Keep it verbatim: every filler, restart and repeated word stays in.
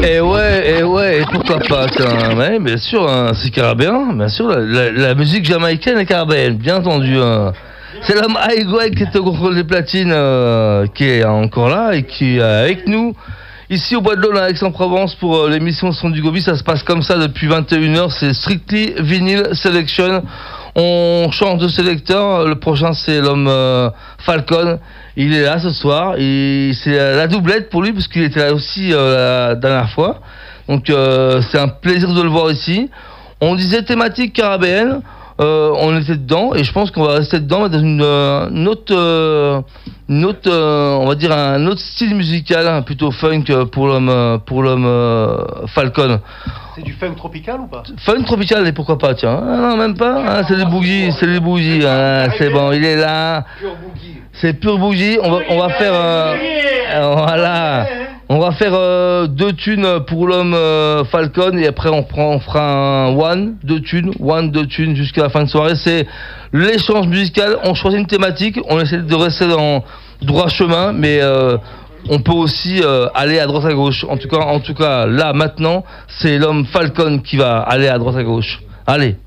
Et ouais, et ouais, et pourquoi pas, tiens, ouais, bien sûr, hein, c'est caribéen, bien sûr, la, la, la musique jamaïcaine est caribéenne, bien entendu. Hein. C'est l'homme Aigoueg qui est au contrôle des platines, euh, qui est encore là et qui est avec nous. Ici au Bois de l'Aulne à Aix-en-Provence pour euh, l'émission Son du Gobi, ça se passe comme ça depuis vingt et une heures, c'est Strictly Vinyl Selection. On change de sélecteur, le prochain c'est l'homme euh, Falcon, il est là ce soir, et c'est la doublette pour lui parce qu'il était là aussi euh, la dernière fois, donc euh, c'est un plaisir de le voir ici. On disait thématique caribéenne, euh, on était dedans et je pense qu'on va rester dedans mais dans une, euh, une autre, euh, une autre euh, on va dire un autre style musical, hein, plutôt funk pour l'homme pour l'homme euh, Falcon. C'est du funk tropical ou pas? Funk tropical et pourquoi pas, tiens. Ah, non, même pas, ah, c'est des boogies, c'est des boogies, ah, c'est bon, il est là. C'est pur boogie, on va, on va faire, euh, euh, voilà, on va faire euh, deux thunes pour l'homme euh, Falcon et après on, prend, on fera un one, deux thunes, one, deux thunes jusqu'à la fin de soirée. C'est l'échange musical, on choisit une thématique, on essaie de rester dans droit chemin, mais euh, on peut aussi euh, aller à droite à gauche. En tout cas, en tout cas, là maintenant, c'est l'homme Falcon qui va aller à droite à gauche. Allez.